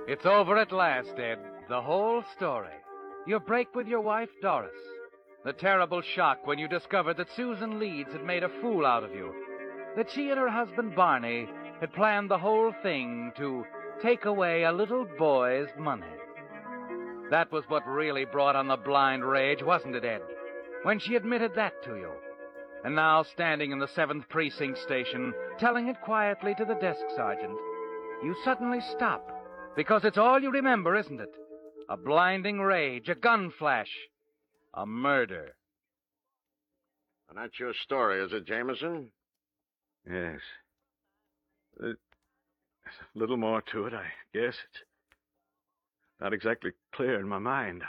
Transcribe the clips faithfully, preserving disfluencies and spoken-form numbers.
It's over at last, Ed. The whole story. Your break with your wife, Doris. The terrible shock when you discovered that Susan Leeds had made a fool out of you. That she and her husband, Barney, had planned the whole thing to take away a little boy's money. That was what really brought on the blind rage, wasn't it, Ed? When she admitted that to you. And now, standing in the seventh Precinct station, telling it quietly to the desk sergeant, you suddenly stop. Because it's all you remember, isn't it? A blinding rage, a gun flash, a murder. And that's your story, is it, Jameson? Yes. There's a little more to it, I guess. It's not exactly clear in my mind.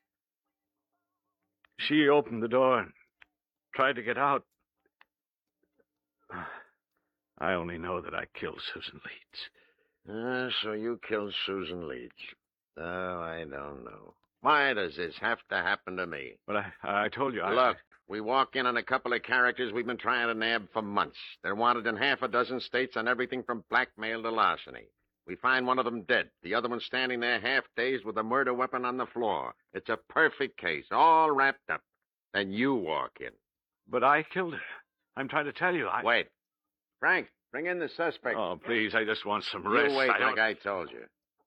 She opened the door and tried to get out. I only know that I killed Susan Leeds. Uh, so you killed Susan Leeds. Oh, I don't know. Why does this have to happen to me? But I, I told you I... Look, we walk in on a couple of characters we've been trying to nab for months. They're wanted in half a dozen states on everything from blackmail to larceny. We find one of them dead, the other one standing there half-dazed with a murder weapon on the floor. It's a perfect case, all wrapped up. Then you walk in. But I killed her. I'm trying to tell you, I... Wait. Frank, bring in the suspect. Oh, please, I just want some rest. You wait, I don't... like I told you.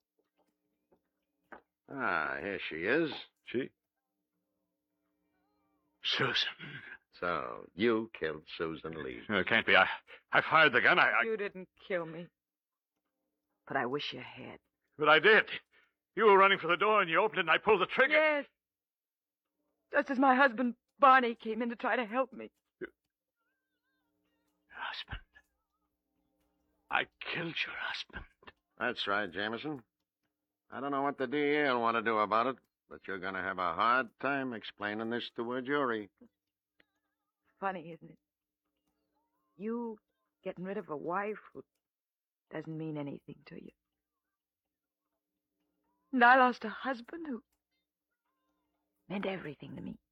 Ah, here she is. She? Susan. So, you killed Susan Lee. No, it can't be. I, I fired the gun. I, I... You didn't kill me. But I wish you had. But I did. You were running for the door, and you opened it, and I pulled the trigger. Yes. Just as my husband, Barney, came in to try to help me. Your husband. I killed your husband. That's right, Jameson. I don't know what the D A will want to do about it, but you're going to have a hard time explaining this to a jury. Funny, isn't it? You getting rid of a wife who doesn't mean anything to you. And I lost a husband who meant everything to me.